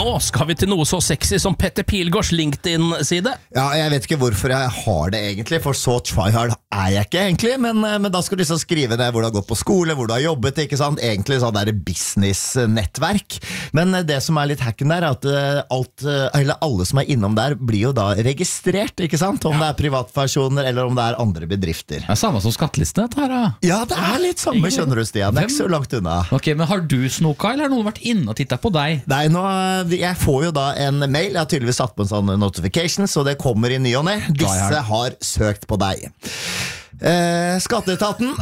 nå skal vi til noe så sexy som Petter Pilgaards LinkedIn-side. Ja, jeg vet ikke hvorfor jeg har det egentlig, for så tryhard er jeg ikke egentlig, men da skal du liksom skrive ned hvor du har gått på skole, hvor du har jobbet, ikke sant? Egentlig sånn der business-nettverk. Men det som er litt hacken der, er at alle som er innom der blir jo da registrert, ikke sant? Om det er privatpersoner eller om det er andre bedrifter. Det er samme som skattelistene dette her da. Ja, det er litt samme, skjønner du, Stian. Det er ikke så langt unna. Ok, men har du snoka, eller har noen vært inne og tittet på deg? Nei, jeg får jo da en mail. Jeg har tydeligvis satt på en sånn notification, så det kommer i ny og ne. Disse har søkt på deg. Skatteetaten.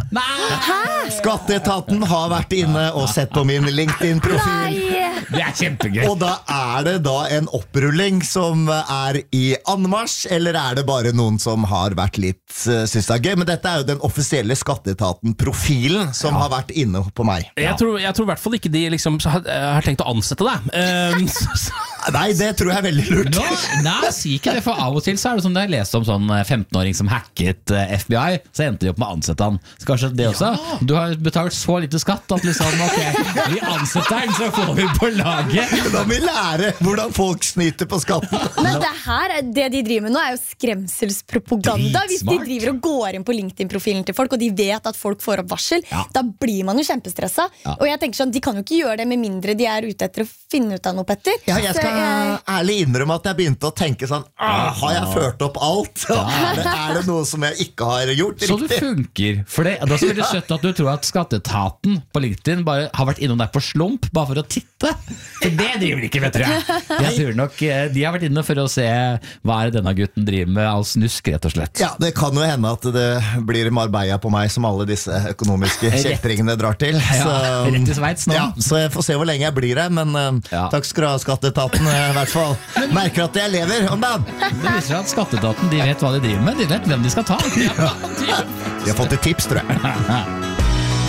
Skatteetaten har vært inne og sett på min LinkedIn-profil. Det er kjempegøy. Og da er det da en opprulling som er i anmarsj, eller er det bare noen som har vært litt synes det er gøy? Men dette er jo den offisielle Skatteetaten-profilen som har vært inne på meg. Jeg tror i hvert fall ikke de liksom har tenkt å ansette deg. Nei, det tror jeg er veldig lurt. Nei, si ikke det, for av og til så er det som det jeg leste om sånn 15-åring som hacket FBI, så endte de opp med å ansette han. Så kanskje det også? Du har betalt så lite skatt at liksom, ok, vi ansetter den, så får vi på laget. Da må vi lære hvordan folk snyter på skatten. Men det de driver med nå er jo skremselspropaganda. Hvis de driver og går inn på LinkedIn-profilen til folk, og de vet at folk får opp varsel, da blir man jo kjempestressa. Og jeg tenker sånn, de kan jo ikke gjøre det med mindre de er ute etter å finne ut av noe, Petter. Ja, jeg skal ærlig innrømme at jeg begynte å tenke sånn, har jeg ført opp alt? Er det noe som jeg ikke har gjort så riktig? det funker. For det er så veldig søtt at du tror at Skatteetaten på LinkedIn bare har vært innom deg på slump, bare for å titte. For det driver de ikke med, tror jeg. Jeg tror nok de har vært inne for å se hva er det denne gutten driver med av snusk, rett og slett. Ja, det kan jo hende at det blir Marbella på meg som alle disse økonomiske kjeltringene drar til. Så, rett i Sveits nå. Ja, så jeg får se hvor lenge jeg blir her, men takk skal du ha, Skatteetaten, i hvert fall. Merker at jeg lever om dagen. Det viser seg at Skatteetaten, de vet hva de driver med, de vet hvem de skal ta. De har fått et tips, tror jeg.